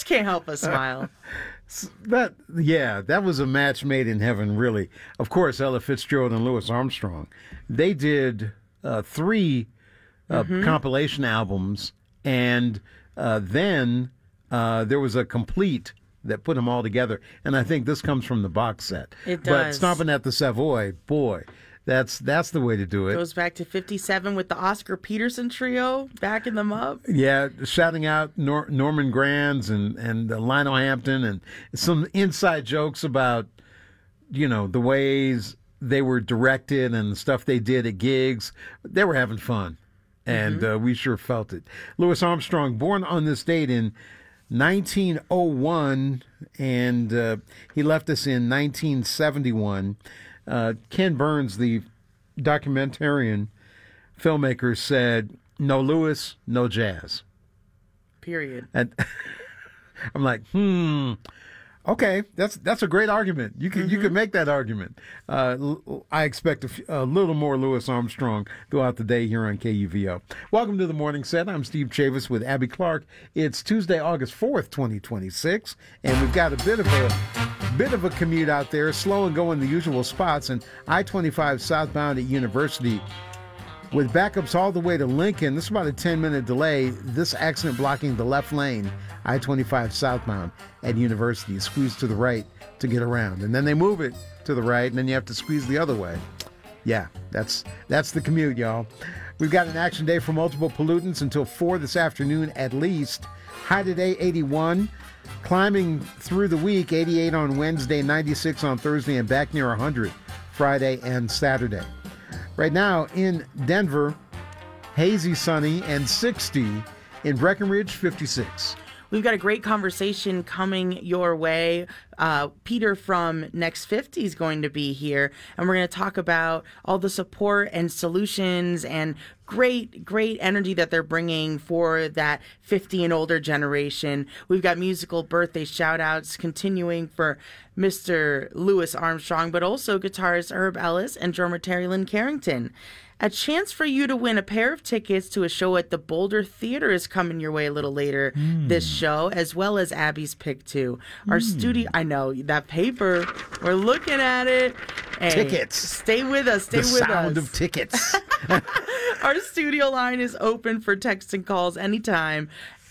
just can't help but smile. That was a match made in heaven, really. Of course, Ella Fitzgerald and Louis Armstrong. They did 3 compilation albums, and then there was a complete that put them all together. And I think this comes from the box set. It But does. Stomping at the Savoy, boy, that's the way to do it. Goes back to 57 with the Oscar Peterson trio, backing them up. Yeah, shouting out Norman Granz and Lionel Hampton, and some inside jokes about, the ways they were directed and the stuff they did at gigs. They were having fun, and we sure felt it. Louis Armstrong, born on this date in 1901, and he left us in 1971. Ken Burns, the documentarian filmmaker, said, "No Louis, no jazz." Period. And I'm like, okay, that's a great argument. You could make that argument. I expect a little more Louis Armstrong throughout the day here on KUVO. Welcome to the Morning Set. I'm Steve Chavis with Abby Clark. It's Tuesday, August 4th, 2026, and we've got a bit of a commute out there, slow and going the usual spots, and I-25 southbound at University. With backups all the way to Lincoln, this is about a 10-minute delay. This accident blocking the left lane, I-25 southbound at University. Squeeze to the right to get around. And then they move it to the right, and then you have to squeeze the other way. Yeah, that's the commute, y'all. We've got an action day for multiple pollutants until 4 this afternoon at least. High today, 81. Climbing through the week, 88 on Wednesday, 96 on Thursday, and back near 100 Friday and Saturday. Right now in Denver, hazy, sunny, and 60. In Breckenridge, 56. We've got a great conversation coming your way. Peter from Next 50 is going to be here, and we're going to talk about all the support and solutions and great energy that they're bringing for that 50 and older generation. We've got musical birthday shout-outs continuing for Mr. Louis Armstrong, but also guitarist Herb Ellis and drummer Terry Lynn Carrington. A chance for you to win a pair of tickets to a show at the Boulder Theater is coming your way a little later this show, as well as Abby's pick too. Our studio, I know that paper, we're looking at it. Hey, tickets. Stay with us. The sound of tickets. Our studio line is open for text and calls anytime.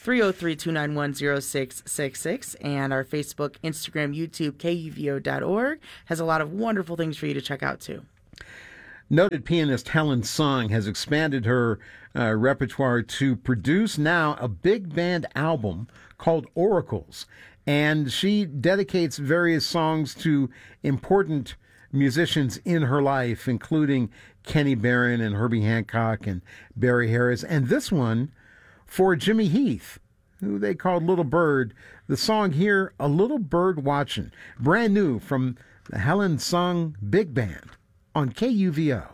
303-291-0666, and our Facebook, Instagram, YouTube, KUVO.org has a lot of wonderful things for you to check out too. Noted pianist Helen Sung has expanded her repertoire to produce now a big band album called Oracles, and she dedicates various songs to important musicians in her life, including Kenny Barron and Herbie Hancock and Barry Harris, and this one for Jimmy Heath, who they called Little Bird. The song here, A Little Bird Watchin', brand new from the Helen Sung Big Band on KUVO.